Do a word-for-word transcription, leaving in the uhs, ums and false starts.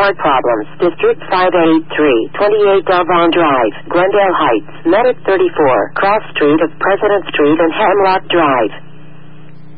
Power problems. District five eighty-three, twenty-eight Delvon Drive, Glendale Heights, Medic thirty-four, Cross Street of President Street and Hemlock Drive.